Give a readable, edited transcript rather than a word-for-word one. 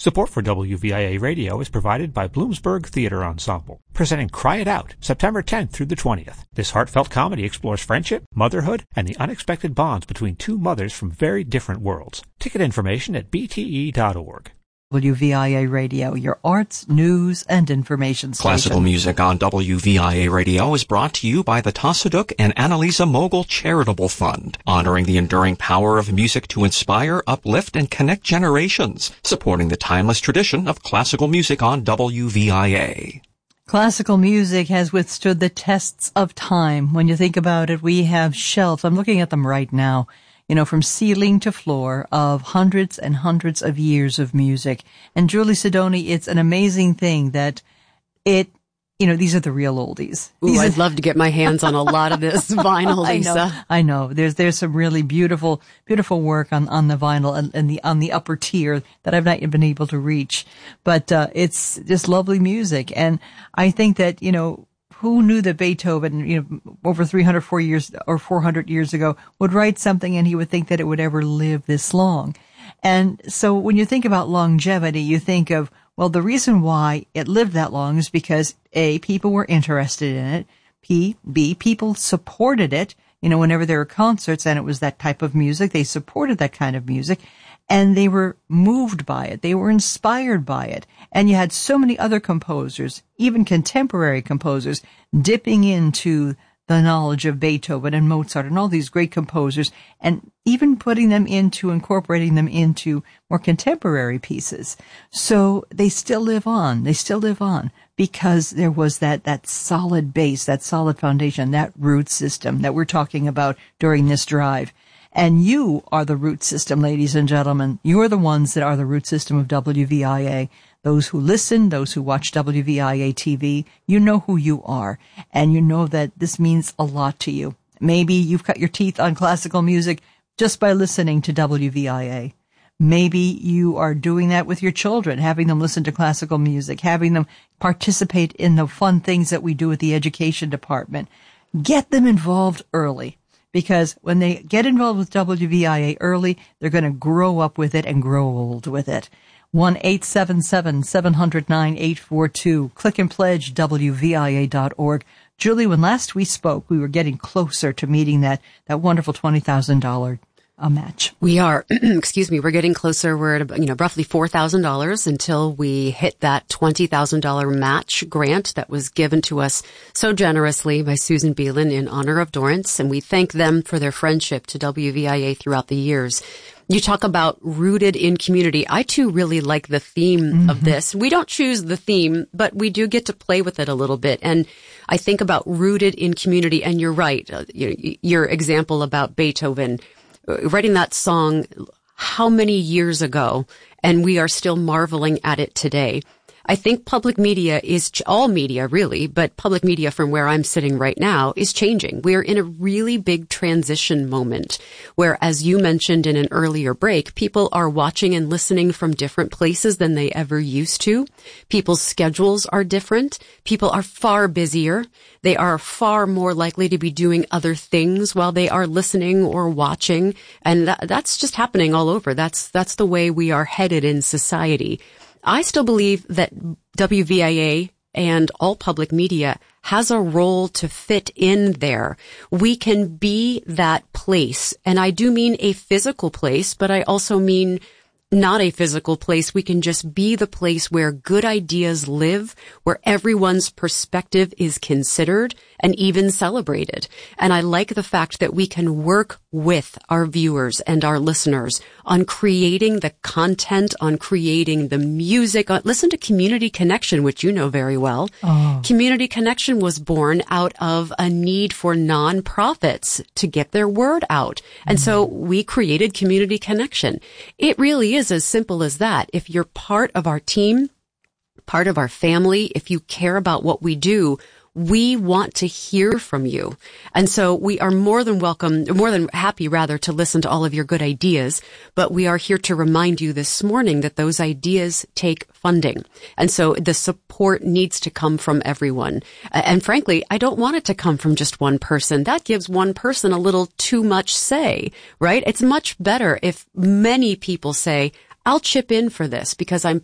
Support for WVIA Radio is provided by Bloomsburg Theater Ensemble, presenting Cry It Out, September 10th through the 20th. This heartfelt comedy explores friendship, motherhood, and the unexpected bonds between two mothers from very different worlds. Ticket information at bte.org. WVIA Radio, your arts, news, and information station. Classical music on WVIA Radio is brought to you by the Tassaduk and Annalisa Mogul Charitable Fund, honoring the enduring power of music to inspire, uplift, and connect generations, supporting the timeless tradition of classical music on WVIA. Classical music has withstood the tests of time. When you think about it, we have shelves. I'm looking at them right now. You know, from ceiling to floor of hundreds and hundreds of years of music. And Julie Sidoni, it's an amazing thing that these are the real oldies. Ooh, I'd love to get my hands on a lot of this vinyl, Lisa. I know. There's some really beautiful work on the vinyl and on the upper tier that I've not yet been able to reach. But, it's just lovely music. And I think that, who knew that Beethoven, over 400 years ago, would write something and he would think that it would ever live this long. And so when you think about longevity, you think of, well, the reason why it lived that long is because A, people were interested in it, B, people supported it, whenever there were concerts and it was that type of music, they supported that kind of music. And they were moved by it. They were inspired by it. And you had so many other composers, even contemporary composers, dipping into the knowledge of Beethoven and Mozart and all these great composers, and even incorporating them into more contemporary pieces. So they still live on. They still live on because there was that solid base, that solid foundation, that root system that we're talking about during this drive. And you are the root system, ladies and gentlemen. You are the ones that are the root system of WVIA. Those who listen, those who watch WVIA TV, you know who you are. And you know that this means a lot to you. Maybe you've cut your teeth on classical music just by listening to WVIA. Maybe you are doing that with your children, having them listen to classical music, having them participate in the fun things that we do at the education department. Get them involved early. Because when they get involved with WVIA early, they're going to grow up with it and grow old with it. 1-877-700-9842. Click and pledge WVIA.org. Julie, when last we spoke, we were getting closer to meeting that wonderful $20,000 match. We are, we're getting closer. We're at, roughly $4,000 until we hit that $20,000 match grant that was given to us so generously by Susan Beelan in honor of Dorrance. And we thank them for their friendship to WVIA throughout the years. You talk about rooted in community. I too really like the theme of this. We don't choose the theme, but we do get to play with it a little bit. And I think about rooted in community. And you're right. Your example about Beethoven, writing that song how many years ago, and we are still marveling at it today. I think public media is, all media really, but public media from where I'm sitting right now is changing. We are in a really big transition moment where, as you mentioned in an earlier break, people are watching and listening from different places than they ever used to. People's schedules are different. People are far busier. They are far more likely to be doing other things while they are listening or watching. And that's just happening all over. That's the way we are headed in society. I still believe that WVIA and all public media has a role to fit in there. We can be that place. And I do mean a physical place, but I also mean not a physical place. We can just be the place where good ideas live, where everyone's perspective is considered and even celebrated. And I like the fact that we can work with our viewers and our listeners on creating the content, on creating the music. Listen to Community Connection, which you know very well. Oh. Community Connection was born out of a need for nonprofits to get their word out. And so we created Community Connection. It really is as simple as that. If you're part of our team, part of our family, if you care about what we do, we want to hear from you. And so we are more than happy to listen to all of your good ideas, but we are here to remind you this morning that those ideas take funding. And so the support needs to come from everyone. And frankly, I don't want it to come from just one person. That gives one person a little too much say, right? It's much better if many people say, I'll chip in for this because I'm